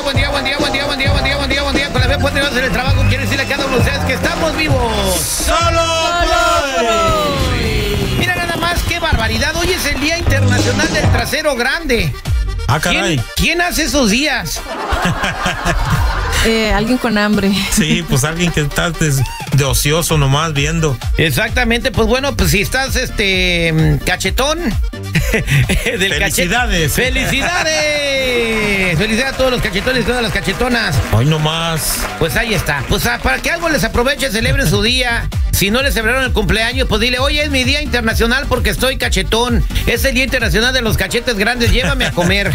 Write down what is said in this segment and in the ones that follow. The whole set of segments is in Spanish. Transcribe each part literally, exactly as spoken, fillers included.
buen día, buen día, buen día, buen día, buen día, buen día, buen día. Con la fe pueden hacer el trabajo. Quiere decirle a cada uno de ustedes que estamos vivos. ¡Solo por hoy! Mira nada más, qué barbaridad. Hoy es el Día Internacional del Trasero Grande. Ah, caray. ¿Quién, ¿quién hace esos días? Eh, alguien con hambre. Sí, pues alguien que está des, de ocioso nomás viendo. Exactamente, pues bueno, pues si estás este cachetón. Del ¡Felicidades! Cachet... ¡Felicidades! Felicidades a todos los cachetones y todas las cachetonas. Hoy nomás. Pues ahí está. Pues ah, para que algo les aproveche, celebren su día. Si no les celebraron el cumpleaños, pues dile, oye, es mi día internacional porque estoy cachetón. Es el Día Internacional de los Cachetes Grandes, llévame a comer.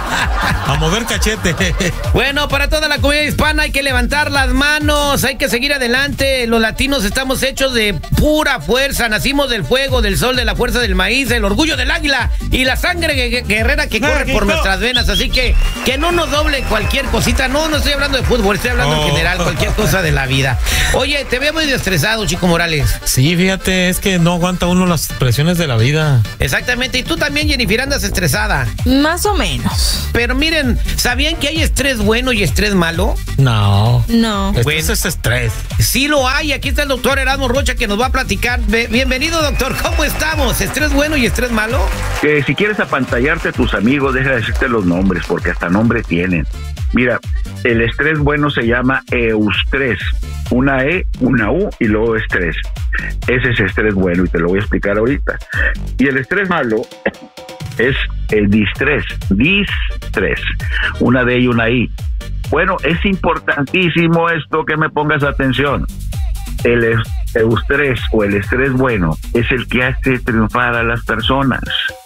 A mover cachete. Bueno, para toda la comunidad hispana hay que levantar las manos, hay que seguir adelante. Los latinos estamos hechos de pura fuerza. Nacimos del fuego, del sol, de la fuerza del maíz, del orgullo del águila y la sangre guerrera que corre México. por nuestras venas. Así que que no nos doble cualquier cosita. No, no estoy hablando de fútbol, estoy hablando Oh. en general, cualquier cosa de la vida. Oye, te veo muy estresado, Chico Morales. Sí, fíjate, es que no aguanta uno las presiones de la vida. Exactamente, y tú también, Jennifer, andas estresada. Más o menos. Pero miren, ¿sabían que hay estrés bueno y estrés malo? No. No. Esto Bueno. es estrés. Sí lo hay, aquí está el doctor Erasmo Rocha que nos va a platicar. Be- Bienvenido, doctor, ¿cómo estamos? ¿Estrés bueno y estrés malo? Que si quieres apantallarte a tus amigos, deja de decirte los nombres, porque hasta nombre tienen. Mira, el estrés bueno se llama eustrés. Una E, una U y luego estrés. Ese es estrés bueno y te lo voy a explicar ahorita. Y el estrés malo es el distrés. Distrés. Una D y una I. Bueno, es importantísimo esto que me pongas atención. El es- eustrés o el estrés bueno es el que hace triunfar a las personas.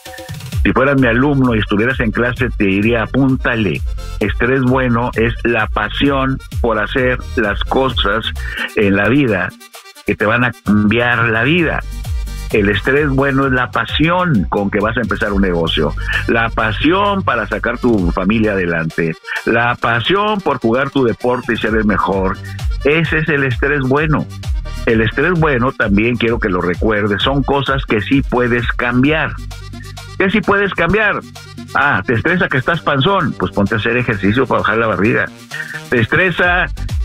Si fueras mi alumno y estuvieras en clase, te diría, apúntale. Estrés bueno es la pasión por hacer las cosas en la vida que te van a cambiar la vida. El estrés bueno es la pasión con que vas a empezar un negocio, la pasión para sacar tu familia adelante, la pasión por jugar tu deporte y ser el mejor. Ese es el estrés bueno. El estrés bueno, también quiero que lo recuerdes, son cosas que sí puedes cambiar. ¿Qué sí puedes cambiar? Ah, ¿te estresa que estás panzón? Pues ponte a hacer ejercicio para bajar la barriga. ¿Te estresa,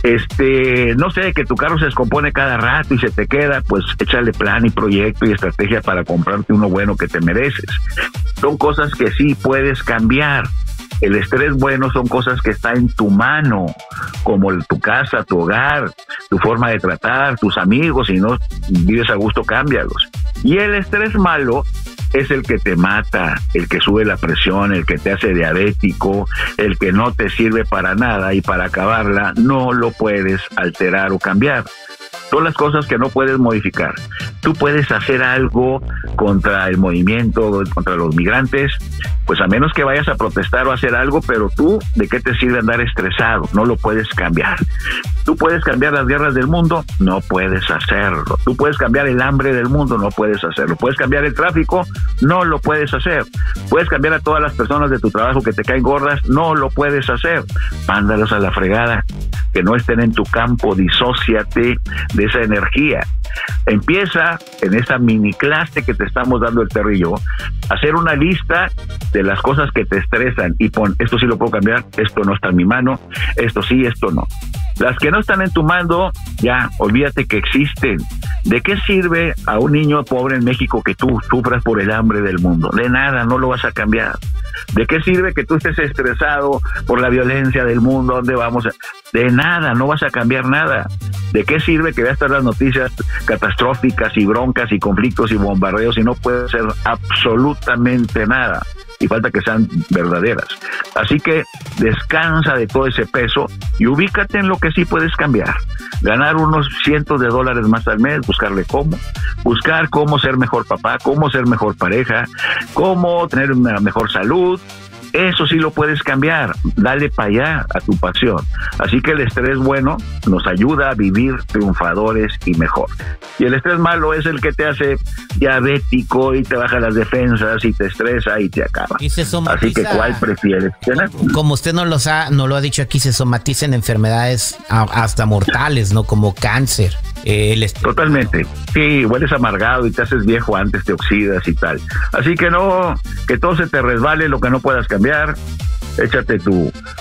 este, no sé, que tu carro se descompone cada rato y se te queda? Pues échale plan y proyecto y estrategia para comprarte uno bueno que te mereces. Son cosas que sí puedes cambiar. El estrés bueno son cosas que están en tu mano, como tu casa, tu hogar, tu forma de tratar, tus amigos. Si no vives a gusto, cámbialos. Y el estrés malo es el que te mata, el que sube la presión, el que te hace diabético, el que no te sirve para nada y para acabarla no lo puedes alterar o cambiar. Son las cosas que no puedes modificar. Tú puedes hacer algo contra el movimiento, contra los migrantes, pues a menos que vayas a protestar o hacer algo, pero tú, ¿de qué te sirve andar estresado? No lo puedes cambiar. ¿Tú puedes cambiar las guerras del mundo? No puedes hacerlo. ¿Tú puedes cambiar el hambre del mundo? No puedes hacerlo. ¿Puedes cambiar el tráfico? No lo puedes hacer. ¿Puedes cambiar a todas las personas de tu trabajo que te caen gordas? No lo puedes hacer. Mándalos a la fregada. Que no estén en tu campo, disóciate de esa energía. Empieza en esta mini clase que te estamos dando el Terry y yo, a hacer una lista de las cosas que te estresan y pon, esto sí lo puedo cambiar, esto no está en mi mano, esto sí, esto no. Las que no están en tu mando, ya, olvídate que existen. ¿De qué sirve a un niño pobre en México que tú sufras por el hambre del mundo? De nada, no lo vas a cambiar. ¿De qué sirve que tú estés estresado por la violencia del mundo? ¿Dónde vamos? De nada, no vas a cambiar nada. ¿De qué sirve que veas todas las noticias catastróficas y broncas y conflictos y bombardeos y no puedes hacer absolutamente nada? Y falta que sean verdaderas. Así que descansa de todo ese peso y ubícate en lo que sí puedes cambiar. Ganar unos cientos de dólares más al mes, buscarle cómo, buscar cómo ser mejor papá, cómo ser mejor pareja, cómo tener una mejor salud. Eso sí lo puedes cambiar, dale para allá a tu pasión. Así que el estrés bueno nos ayuda a vivir triunfadores y mejor. Y el estrés malo es el que te hace diabético y te baja las defensas y te estresa y te acaba. Y se somatiza. Así que ¿cuál prefieres tener? Como usted nos, los ha, nos lo ha dicho aquí, se somatizan enfermedades a, hasta mortales, ¿no? Como cáncer. Eh, el est- Totalmente. Sí, hueles amargado y te haces viejo antes, te oxidas y tal. Así que no, que todo se te resbale, lo que no puedas cambiar. Échate tu,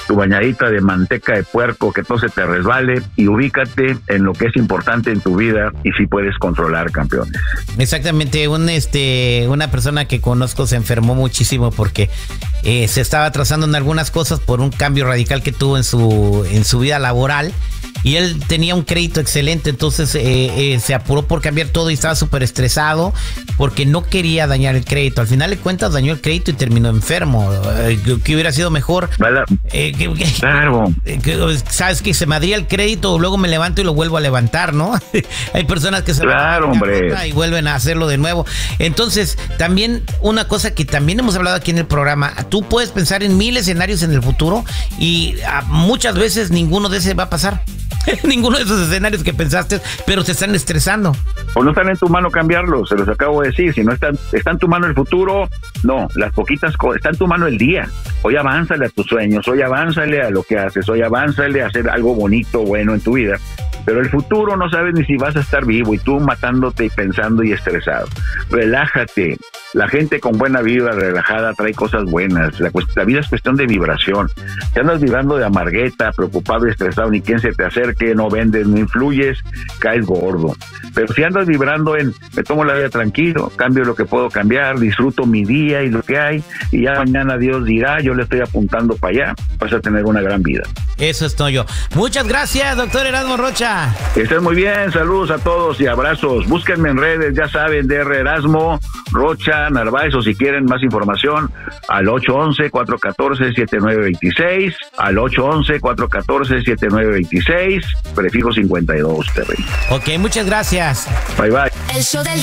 tu bañadita de manteca de puerco, que todo se te resbale, y ubícate en lo que es importante en tu vida y si puedes controlar, campeones. Exactamente, un este una persona que conozco se enfermó muchísimo porque eh, se estaba atrasando en algunas cosas por un cambio radical que tuvo en su en su vida laboral. Y él tenía un crédito excelente, entonces eh, eh, se apuró por cambiar todo y estaba súper estresado porque no quería dañar el crédito. Al final de cuentas dañó el crédito y terminó enfermo. Eh, que hubiera sido mejor. Eh, que, que, claro. Que, Sabes que se me adría el crédito, luego me levanto y lo vuelvo a levantar, ¿no? Hay personas que se claro, hombre. y vuelven a hacerlo de nuevo. Entonces, también una cosa que también hemos hablado aquí en el programa, tú puedes pensar en mil escenarios en el futuro y a, muchas veces ninguno de esos va a pasar. Ninguno de esos escenarios que pensaste, pero te están estresando. O no están en tu mano cambiarlos, se los acabo de decir. Si no están, está en tu mano el futuro, no, las poquitas cosas, está en tu mano el día. Hoy avánzale a tus sueños, hoy avánzale a lo que haces, hoy avánzale a hacer algo bonito, bueno en tu vida. Pero el futuro no sabes ni si vas a estar vivo y tú matándote y pensando y estresado. Relájate. La gente con buena vibra, relajada, trae cosas buenas. La, la vida es cuestión de vibración. Si andas vibrando de amargueta, preocupado y estresado, ni quien se te acerque, no vendes, no influyes, caes gordo. Pero si andas vibrando en, me tomo la vida tranquilo, cambio lo que puedo cambiar, disfruto mi día y lo que hay, y ya mañana Dios dirá, yo le estoy apuntando para allá, vas a tener una gran vida. Eso es todo yo. Muchas gracias, doctor Erasmo Rocha. Que estén muy bien, saludos a todos y abrazos. Búsquenme en redes, ya saben, D R Erasmo Rocha Narváez, o si quieren más información, al ocho once, cuatro catorce, siete nueve veintiséis, al ocho once, cuatro catorce, siete nueve veintiséis, prefijo cincuenta y dos, Terry. Ok, muchas gracias. Bye, bye. El show del